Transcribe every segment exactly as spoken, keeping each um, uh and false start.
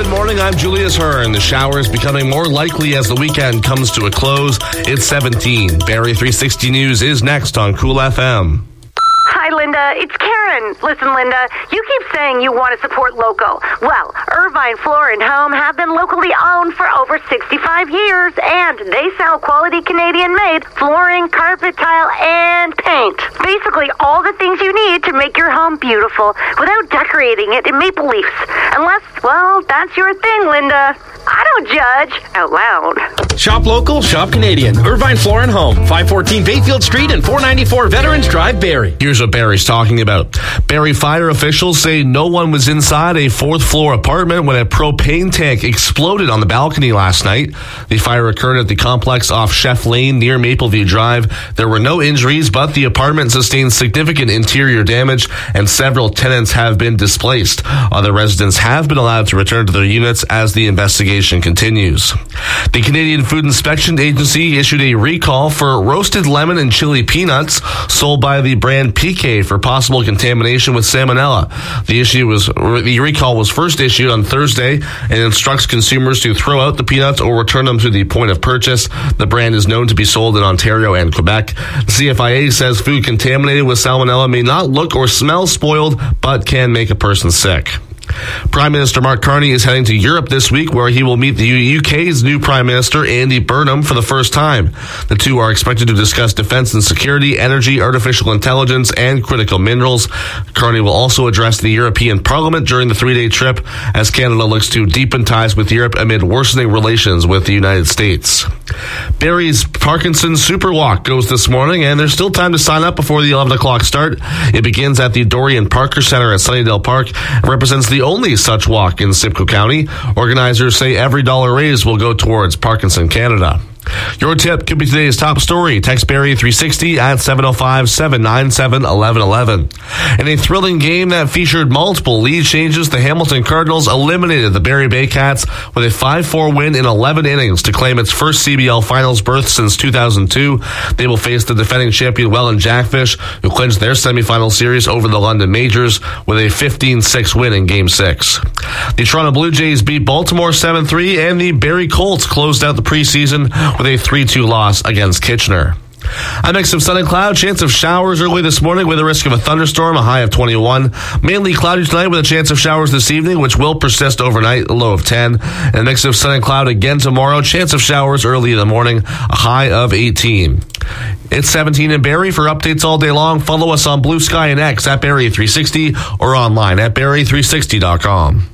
Good morning, I'm Julius Hearn. The shower is becoming more likely as the weekend comes to a close. It's seventeen. Barrie three sixty News is next on Cool F M. Hi, Linda. It's Karen. Listen, Linda, you keep saying you want to support local. Well, Irvine Floor and Home have been locally owned for over sixty-five years, and they sell quality Canadian-made flooring, carpet, tile, and paint. Basically, all the things you need to make your home beautiful without decorating it in maple leaves. Unless, well, that's your thing, Linda. I don't judge out loud. Shop local, shop Canadian. Irvine Floor and Home, five fourteen Bayfield Street and four ninety-four Veterans Drive, Barrie. Here's what Barrie's talking about. Barrie fire officials say no one was inside a fourth floor apartment when a propane tank exploded on the balcony last night. The fire occurred at the complex off Chef Lane near Mapleview Drive. There were no injuries, but the apartment sustained significant interior damage and several tenants have been displaced. Other residents have been allowed to return to their units as the investigation continues. The Canadian Food Inspection Agency issued a recall for roasted lemon and chili peanuts sold by the brand P K for possible contamination with salmonella. The issue was the recall was first issued on Thursday and instructs consumers to throw out the peanuts or return them to the point of purchase. The brand is known to be sold in Ontario and Quebec. The C F I A says food contaminated with salmonella may not look or smell spoiled, but can make a person sick. Prime Minister Mark Carney is heading to Europe this week, where he will meet the U K's new Prime Minister, Andy Burnham, for the first time. The two are expected to discuss defense and security, energy, artificial intelligence, and critical minerals. Carney will also address the European Parliament during the three-day trip, as Canada looks to deepen ties with Europe amid worsening relations with the United States. Barrie's Parkinson Super Walk goes this morning, and there's still time to sign up before the eleven o'clock start. It begins at the Dorian Parker Center at Sunnydale Park and represents the only such walk in Simcoe County. Organizers say every dollar raised will go towards Parkinson Canada. Your tip could be today's top story. Text Barrie three sixty at seven oh five, seven nine seven, one one one one. In a thrilling game that featured multiple lead changes, the Hamilton Cardinals eliminated the Barrie Baycats with a five four win in eleven innings to claim its first C B L Finals berth since two thousand two. They will face the defending champion Welland Jackfish, who clinched their semifinal series over the London Majors with a fifteen six win in Game six. The Toronto Blue Jays beat Baltimore seven three, and the Barrie Colts closed out the preseason with a three two loss against Kitchener. A mix of sun and cloud, chance of showers early this morning with a risk of a thunderstorm, a high of twenty-one. Mainly cloudy tonight with a chance of showers this evening, which will persist overnight, a low of ten. And a mix of sun and cloud again tomorrow, chance of showers early in the morning, a high of eighteen. It's seventeen in Barrie. For updates all day long, follow us on Blue Sky and X at Barrie three sixty or online at Barrie three sixty dot com.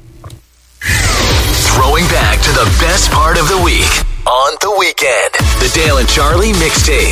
Throwing back to the best part of the week on the weekend. The Dale and Charlie Mixtape.